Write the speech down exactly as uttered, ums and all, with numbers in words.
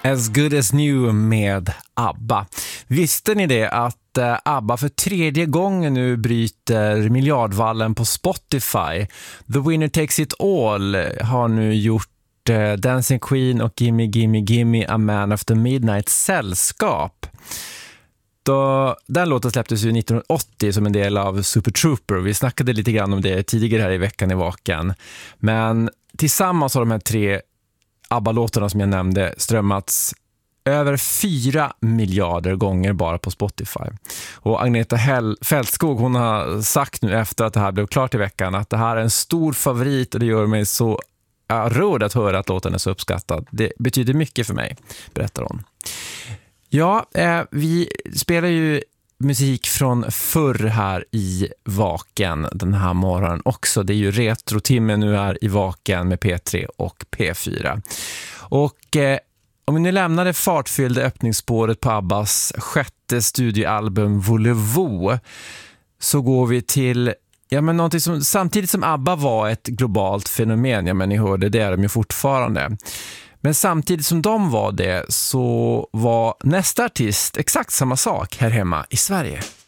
As Good As New med ABBA. Visste ni det att uh, ABBA för tredje gången nu bryter miljardvallen på Spotify? The Winner Takes It All har nu gjort uh, Dancing Queen och Gimme Gimme Gimme A Man After Midnight sällskap. Då, den låten släpptes ju nittonhundraåttio som en del av Super Trooper. Vi snackade lite grann om det tidigare här i veckan i Vaken. Men tillsammans har de här tre ABBA-låtarna som jag nämnde strömmats över fyra miljarder gånger bara på Spotify. Och Agneta Hell- Fältskog, hon har sagt nu efter att det här blev klart i veckan att det här är en stor favorit och det gör mig så ja, rörd att höra att låten är så uppskattad. Det betyder mycket för mig, berättar hon. Ja, eh, vi spelar ju musik från förr här i Vaken den här morgonen också. Det är ju retrotimmen nu här i Vaken med P tre och P fyra. Och eh, om vi nu lämnar det fartfyllda öppningsspåret på ABBAs sjätte studioalbum Volevo så går vi till ja, men någonting som samtidigt som ABBA var ett globalt fenomen, ja men ni hörde det är de ju fortfarande. Men samtidigt som de var det så var nästa artist exakt samma sak här hemma i Sverige.